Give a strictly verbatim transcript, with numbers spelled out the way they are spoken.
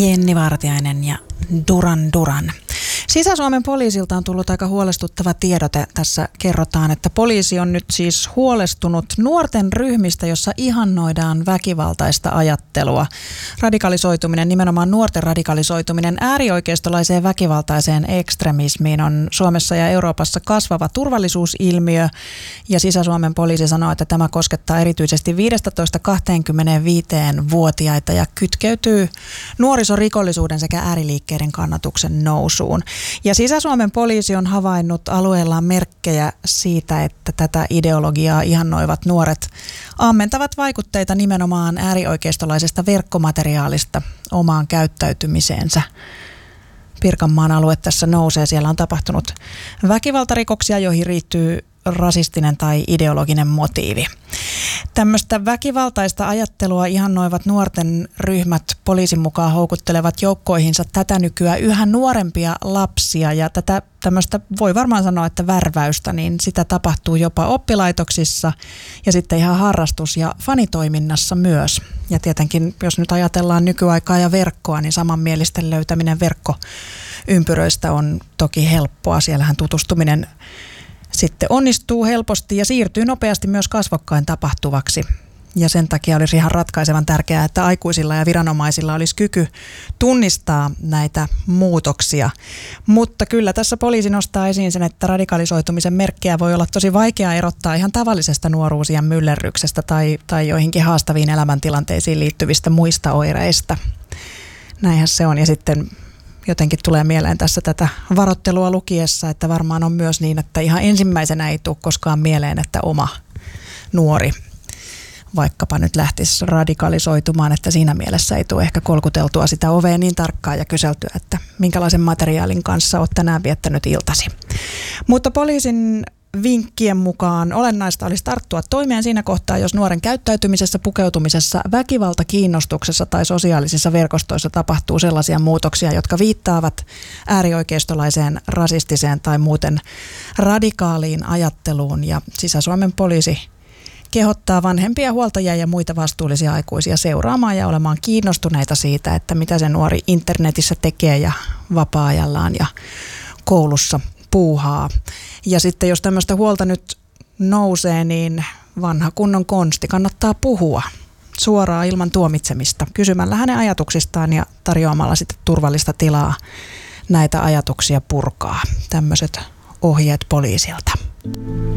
Jenni Vartiainen ja Duran Duran. Sisä-Suomen poliisilta on tullut aika huolestuttava tiedote. Tässä kerrotaan, että poliisi on nyt siis huolestunut nuorten ryhmistä, jossa ihannoidaan väkivaltaista ajattelua. Radikalisoituminen, nimenomaan nuorten radikalisoituminen äärioikeistolaiseen väkivaltaiseen ekstremismiin on Suomessa ja Euroopassa kasvava turvallisuusilmiö. Ja Sisä-Suomen poliisi sanoo, että tämä koskettaa erityisesti viisitoista–kaksikymmentäviisi-vuotiaita ja kytkeytyy nuorisorikollisuuden sekä ääriliikkeiden kannatuksen nousuun. Ja Sisä-Suomen poliisi on havainnut alueellaan merkkejä siitä, että tätä ideologiaa ihannoivat nuoret ammentavat vaikutteita nimenomaan äärioikeistolaisesta verkkomateriaalista omaan käyttäytymiseensä. Pirkanmaan alue tässä nousee. Siellä on tapahtunut väkivaltarikoksia, joihin riittyy rasistinen tai ideologinen motiivi. Tämmöistä väkivaltaista ajattelua ihannoivat nuorten ryhmät poliisin mukaan houkuttelevat joukkoihinsa tätä nykyään yhä nuorempia lapsia, ja tätä tämmöistä voi varmaan sanoa, että värväystä, niin sitä tapahtuu jopa oppilaitoksissa ja sitten ihan harrastus- ja fanitoiminnassa myös. Ja tietenkin, jos nyt ajatellaan nykyaikaa ja verkkoa, niin samanmielisten löytäminen verkkoympyröistä on toki helppoa. Siellähän tutustuminen sitten onnistuu helposti ja siirtyy nopeasti myös kasvokkain tapahtuvaksi. Ja sen takia olisi ihan ratkaisevan tärkeää, että aikuisilla ja viranomaisilla olisi kyky tunnistaa näitä muutoksia. Mutta kyllä tässä poliisi nostaa esiin sen, että radikalisoitumisen merkkejä voi olla tosi vaikea erottaa ihan tavallisesta nuoruusien myllerryksestä tai, tai joihinkin haastaviin elämäntilanteisiin liittyvistä muista oireista. Näinhän se on. Ja sitten jotenkin tulee mieleen tässä tätä varoittelua lukiessa, että varmaan on myös niin, että ihan ensimmäisenä ei tule koskaan mieleen, että oma nuori vaikkapa nyt lähtisi radikalisoitumaan, että siinä mielessä ei tule ehkä kolkuteltua sitä ovea niin tarkkaan ja kyseltyä, että minkälaisen materiaalin kanssa olet tänään viettänyt iltasi. Mutta poliisin vinkkien mukaan olennaista olisi tarttua toimeen siinä kohtaa, jos nuoren käyttäytymisessä, pukeutumisessa, väkivaltakiinnostuksessa tai sosiaalisissa verkostoissa tapahtuu sellaisia muutoksia, jotka viittaavat äärioikeistolaiseen, rasistiseen tai muuten radikaaliin ajatteluun. Ja Sisä-Suomen poliisi kehottaa vanhempia, huoltajia ja muita vastuullisia aikuisia seuraamaan ja olemaan kiinnostuneita siitä, että mitä se nuori internetissä tekee ja vapaa-ajallaan ja koulussa puuhaa. Ja sitten jos tämmöistä huolta nyt nousee, niin vanha kunnon konsti kannattaa puhua suoraan ilman tuomitsemista, kysymällä hänen ajatuksistaan ja tarjoamalla sitten turvallista tilaa näitä ajatuksia purkaa. Tämmöiset ohjeet poliisilta.